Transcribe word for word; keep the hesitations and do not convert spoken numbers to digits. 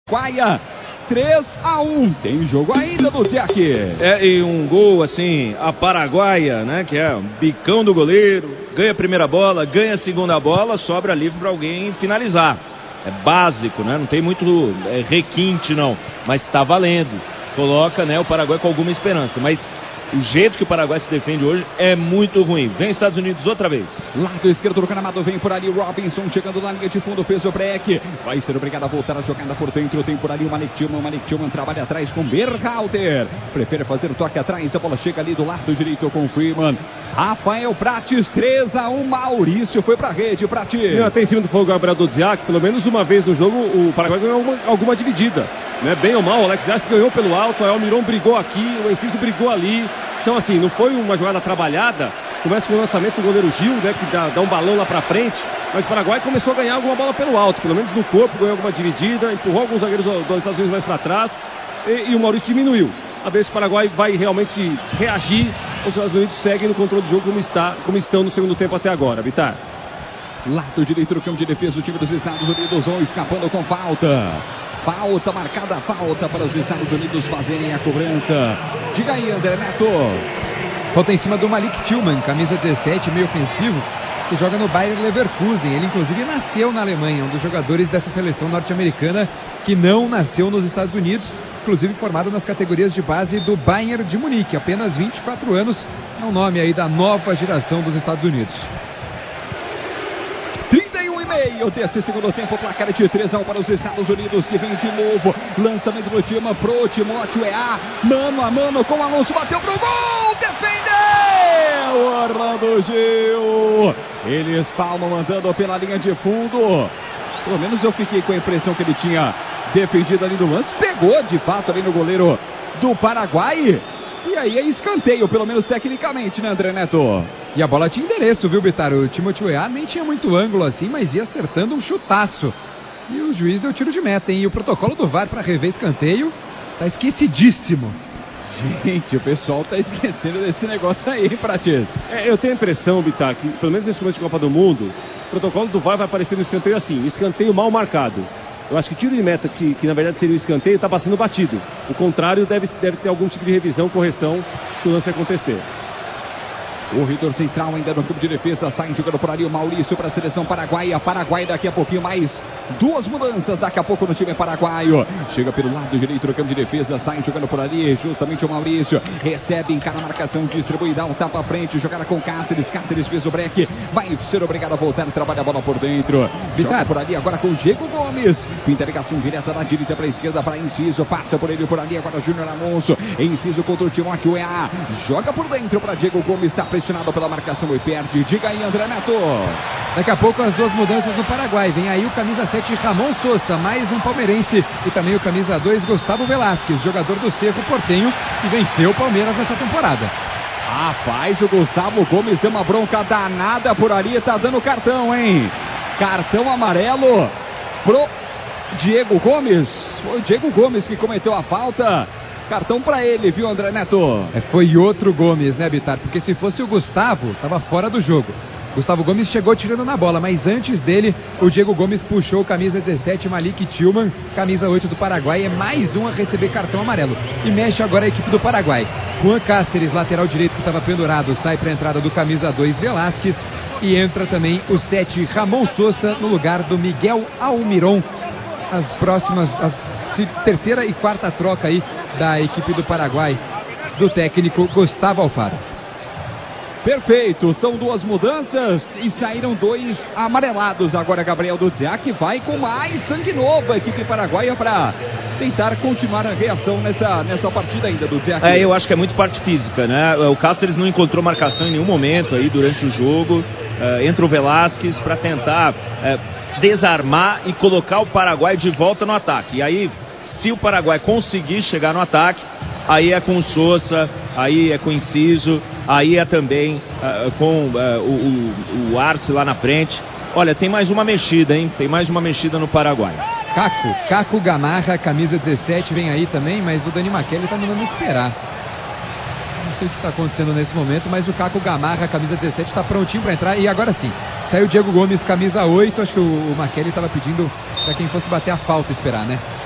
Paraguai, três a um. Tem jogo ainda do Jack. É, e um gol assim, a paraguaia, né? Que é um bicão do goleiro, ganha a primeira bola, ganha a segunda bola, sobra livre para alguém finalizar. É básico, né? Não tem muito é, requinte, não. Mas está valendo. Coloca, né, o Paraguai com alguma esperança. Mas o jeito que o Paraguai se defende hoje é muito ruim. Vem Estados Unidos outra vez. Lado esquerdo do gramado, vem por ali Robinson, chegando na linha de fundo, fez o break. Vai ser obrigado a voltar a jogada por dentro. Tem por ali o Malik Tillman. O Malik Tillman trabalha atrás com Berhalter. Prefere fazer o toque atrás. A bola chega ali do lado direito com o Freeman. Rafael Prates, três a um. Maurício foi pra rede, Prates. E até em cima do fogo Gabriel Dudziak, pelo menos uma vez no jogo, o Paraguai ganhou alguma, alguma dividida. Né? Bem ou mal, o Alex Garcia ganhou pelo alto, o Almiron brigou aqui, o Enciso brigou ali. Então, assim, não foi uma jogada trabalhada. Começa com o lançamento do goleiro Gil, né, que dá, dá um balão lá pra frente. Mas o Paraguai começou a ganhar alguma bola pelo alto, pelo menos no corpo, ganhou alguma dividida, empurrou alguns zagueiros dos Estados Unidos mais pra trás. E, e o Maurício diminuiu. A ver se o Paraguai vai realmente reagir. Os Estados Unidos seguem no controle do jogo como, está, como estão no segundo tempo até agora, Vitar. Lado direito do campo de defesa do time dos Estados Unidos, vão escapando com falta. Falta marcada, falta para os Estados Unidos fazerem a cobrança. Diga aí, André Neto. Falta em cima do Malik Tillman, camisa dezessete, meio ofensivo, que joga no Bayer Leverkusen. Ele inclusive nasceu na Alemanha, um dos jogadores dessa seleção norte-americana que não nasceu nos Estados Unidos, inclusive formado nas categorias de base do Bayern de Munique, apenas vinte e quatro anos, é o nome aí da nova geração dos Estados Unidos. trinta e um e meio desse segundo tempo, placar de três a um para os Estados Unidos, que vem de novo, lançamento do time pro Timóteo E A, mano a mano com o Alonso, bateu pro gol, defendeu, Orlando Gil, ele espalma mandando pela linha de fundo, pelo menos eu fiquei com a impressão que ele tinha defendido ali no lance, pegou de fato ali no goleiro do Paraguai. E aí é escanteio, pelo menos tecnicamente, né, André Neto? E a bola tinha endereço, viu, Bitar? O Timóteo Weah nem tinha muito ângulo assim, mas ia acertando um chutaço. E o juiz deu tiro de meta, hein? E o protocolo do V A R para rever escanteio tá esquecidíssimo. Gente, o pessoal tá esquecendo desse negócio aí, Prates. É, eu tenho a impressão, Bitar, que pelo menos nesse começo de Copa do Mundo, o protocolo do V A R vai aparecer no escanteio assim, escanteio mal marcado. Eu acho que tiro de meta, que, que na verdade seria um escanteio, está passando batido. O contrário deve, deve ter algum tipo de revisão, correção, se o lance acontecer. Corredor central ainda no campo de defesa, sai jogando por ali o Maurício para a seleção paraguaia. Paraguai daqui a pouquinho mais duas mudanças daqui a pouco no time paraguaio. Chega pelo lado direito do campo de defesa, sai jogando por ali justamente o Maurício. Recebe, encara a marcação, distribui, dá um tapa à frente, jogada com Cáceres. Cáceres fez o break, vai ser obrigado a voltar e trabalha a bola por dentro. Joga por ali agora com o Diego Gomes. Pinta a ligação direta da direita para a esquerda para Enciso, passa por ele por ali agora Júnior Alonso. Enciso contra o Timóteo E A. Joga por dentro para Diego Gomes, está pressionado pela marcação e perde. Diga aí, André Neto. Daqui a pouco as duas mudanças no Paraguai. Vem aí o camisa sete Ramon Sosa, mais um palmeirense, e também o camisa dois Gustavo Velasquez, jogador do Cerro Porteño, que venceu o Palmeiras nessa temporada. Rapaz, o Gustavo Gomes deu uma bronca danada por ali, tá dando cartão, hein? Cartão amarelo pro Diego Gomes. Foi o Diego Gomes que cometeu a falta. Cartão pra ele, viu, André Neto? É, foi outro Gomes, né, Bitar? Porque se fosse o Gustavo, tava fora do jogo. Gustavo Gomes chegou tirando na bola, mas antes dele, o Diego Gomes puxou camisa dezessete, Malik Tillman, camisa oito do Paraguai, é mais um a receber cartão amarelo. E mexe agora a equipe do Paraguai. Juan Cáceres, lateral direito que estava pendurado, sai para a entrada do camisa dois, Velasquez. E entra também o sete, Ramon Sosa, no lugar do Miguel Almiron. As próximas, as terceira e quarta troca aí da equipe do Paraguai, do técnico Gustavo Alfaro. Perfeito, são duas mudanças e saíram dois amarelados. Agora Gabriel Dudziak vai com mais sangue novo a equipe paraguaia para tentar continuar a reação nessa, nessa partida ainda, Dudziak. É, eu acho que é muito parte física, né? O Cáceres não encontrou marcação em nenhum momento aí durante o jogo. Uh, entra o Velasquez para tentar uh, desarmar e colocar o Paraguai de volta no ataque. E aí, se o Paraguai conseguir chegar no ataque, aí é com o Sosa, aí é com o Enciso, aí é também uh, com uh, o, o, o Arce lá na frente. Olha, tem mais uma mexida, hein? Tem mais uma mexida no Paraguai. Caco, Caco Gamarra, camisa dezessete, vem aí também, mas o Dani Maquelli tá mandando esperar. Não sei o que está acontecendo nesse momento, mas o Caco Gamarra, camisa dezessete, está prontinho para entrar. E agora sim, saiu o Diego Gomes, camisa oito. Acho que o, o Maquelli estava pedindo para quem fosse bater a falta esperar, né?